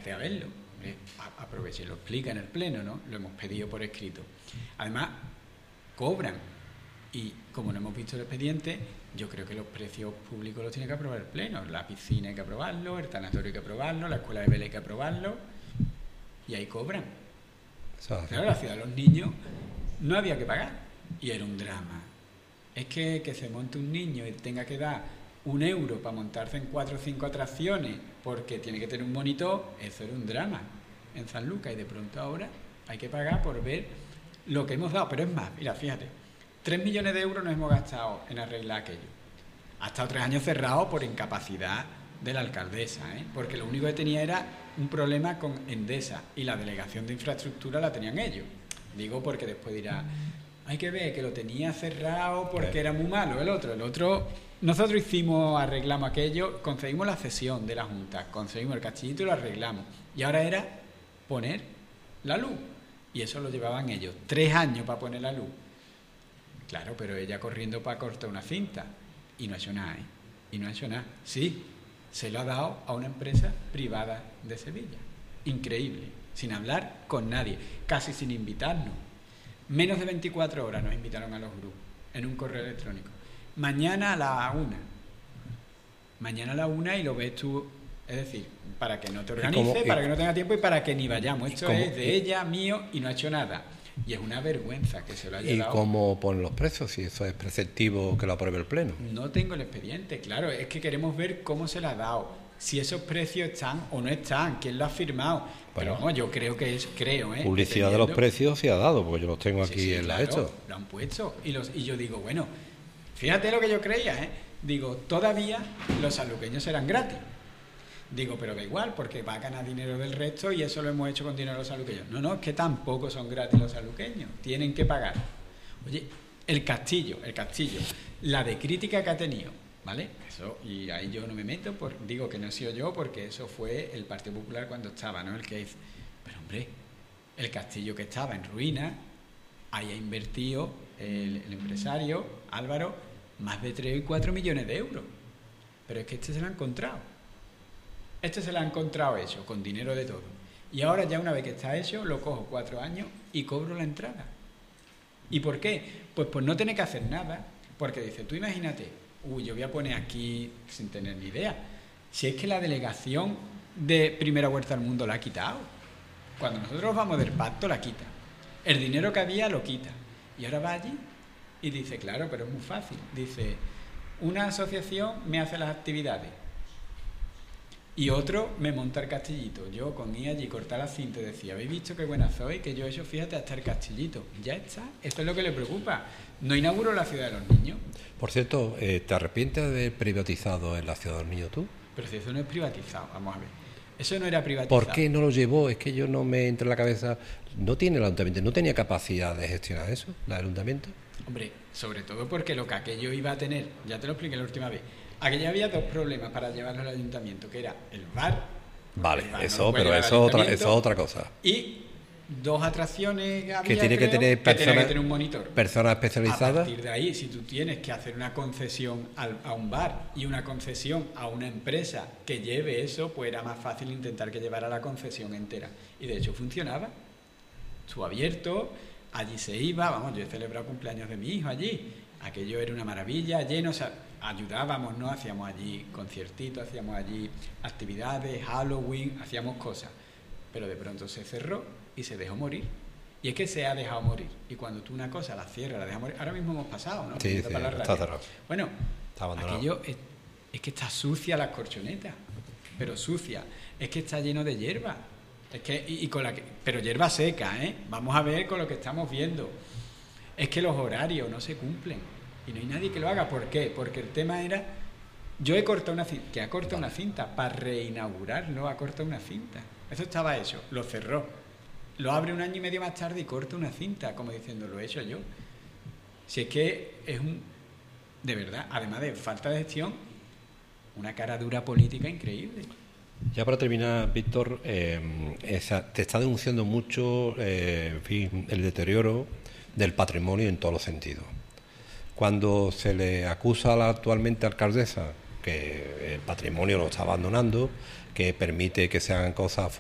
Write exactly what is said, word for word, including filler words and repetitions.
vete a verlo. Hombre, aproveche y lo explica en el pleno, ¿no? Lo hemos pedido por escrito. Además, cobran. Y como no hemos visto el expediente, yo creo que los precios públicos los tiene que aprobar el pleno. La piscina hay que aprobarlo, el tanatorio hay que aprobarlo, la escuela de vela hay que aprobarlo. Y ahí cobran. Claro, la ciudad de los niños no había que pagar. Y era un drama. Es que, que se monte un niño y tenga que dar un euro para montarse en cuatro o cinco atracciones porque tiene que tener un monitor, eso era un drama en San Lucas. Y de pronto ahora hay que pagar por ver lo que hemos dado. Pero es más, mira, fíjate, tres millones de euros nos hemos gastado en arreglar aquello. Ha estado tres años cerrado por incapacidad de la alcaldesa, ¿eh? Porque lo único que tenía era un problema con Endesa y la delegación de infraestructura la tenían ellos. Digo porque después dirá, hay que ver que lo tenía cerrado porque era muy malo el otro. El otro, nosotros hicimos, arreglamos aquello, conseguimos la cesión de la Junta, conseguimos el castillito y lo arreglamos. Y ahora era poner la luz. Y eso lo llevaban ellos, tres años para poner la luz. Claro, pero ella corriendo para cortar una cinta. Y no ha hecho nada, ¿eh? Y no ha hecho nada. Sí, se lo ha dado a una empresa privada de Sevilla. Increíble. Sin hablar con nadie. Casi sin invitarnos. Menos de veinticuatro horas nos invitaron a los grupos. En un correo electrónico. Mañana a la una. Mañana a la una y lo ves tú. Es decir, para que no te organices, para que no tenga tiempo y para que ni vayamos. Esto es de ella, mío, y no ha hecho nada. Y es una vergüenza que se lo haya ¿Y dado. cómo ponen los precios? Si eso es preceptivo que lo apruebe el Pleno. No tengo el expediente, claro. Es que queremos ver cómo se le ha dado. Si esos precios están o no están. ¿Quién lo ha firmado? Bueno, pero vamos, yo creo que es, creo, ¿eh? Publicidad de los precios sí ha dado, porque yo los tengo aquí sí, sí, en claro, la hecho. Lo han puesto. Y, los, y yo digo, bueno, fíjate lo que yo creía, ¿eh? Digo, todavía los sanluqueños serán gratis. Digo, pero da igual, porque va a ganar dinero del resto y eso lo hemos hecho con dinero de los sanluqueños. No, no, es que tampoco son gratis los sanluqueños. Tienen que pagar. Oye, el castillo, el castillo, la de crítica que ha tenido, ¿vale? Eso, y ahí yo no me meto, por, digo que no he sido yo, porque eso fue el Partido Popular cuando estaba, ¿no? El que hizo. Pero hombre, el castillo que estaba en ruina, ahí ha invertido el, el empresario Álvaro más de tres y cuatro millones de euros. Pero es que este se lo ha encontrado. Este se lo ha encontrado hecho, con dinero de todo. Y ahora ya una vez que está hecho, lo cojo cuatro años y cobro la entrada. ¿Y por qué? Pues por no tener que hacer nada. Porque dice, tú imagínate, uy, yo voy a poner aquí sin tener ni idea. Si es que la delegación de Primera Huerta del Mundo la ha quitado. Cuando nosotros vamos del pacto, la quita. El dinero que había lo quita. Y ahora va allí y dice, claro, pero es muy fácil. Dice, una asociación me hace las actividades. Y otro me monta el castillito. Yo con ir allí, cortar la cinta y decía, ¿habéis visto qué buena soy? Que yo he hecho, fíjate, hasta el castillito. Ya está. Esto es lo que le preocupa. No inauguró la ciudad de los niños. Por cierto, eh, ¿te arrepientes de haber privatizado en la ciudad de los niños tú? Pero si eso no es privatizado, vamos a ver. Eso no era privatizado. ¿Por qué no lo llevó? Es que yo no me entra en la cabeza. ¿No tiene el ayuntamiento? ¿No tenía capacidad de gestionar eso, el ayuntamiento? Hombre, sobre todo porque lo que aquello iba a tener, ya te lo expliqué la última vez, aquello había dos problemas para llevarlo al ayuntamiento, que era el bar. Vale, el bar eso, no pero eso, otra, eso es otra cosa. Y dos atracciones que había, que tiene creo, que tener personas, que tiene que tener un monitor. Personas especializadas. A partir de ahí, si tú tienes que hacer una concesión al, a un bar y una concesión a una empresa que lleve eso, pues era más fácil intentar que llevara la concesión entera. Y de hecho funcionaba. Estuvo abierto, allí se iba, vamos, yo he celebrado cumpleaños de mi hijo allí. Aquello era una maravilla, lleno, o sea, ayudábamos, ¿no? Hacíamos allí conciertitos, hacíamos allí actividades, Halloween, hacíamos cosas. Pero de pronto se cerró y se dejó morir. Y es que se ha dejado morir. Y cuando tú una cosa la cierras, la dejas morir. Ahora mismo hemos pasado, ¿no? Sí, sí, para la está cerrado. Bueno, está abandonado. Aquello es, es que está sucia las corchonetas. Pero sucia. Es que está lleno de hierba. Es que, y, y con la que, pero hierba seca, ¿eh? Vamos a ver con lo que estamos viendo. Es que los horarios no se cumplen. Y no hay nadie que lo haga. ¿Por qué? Porque el tema era... Yo he cortado una cinta, que ha cortado una cinta, para reinaugurarlo, ha cortado una cinta. Eso estaba hecho, lo cerró. Lo abre un año y medio más tarde y corta una cinta, como diciendo, lo he hecho yo. Si es que es un... De verdad, además de falta de gestión, una cara dura política increíble. Ya para terminar, Víctor, eh, esa, te está denunciando mucho eh, en fin, el deterioro del patrimonio en todos los sentidos. Cuando se le acusa a la actualmente alcaldesa que el patrimonio lo está abandonando, que permite que se hagan cosas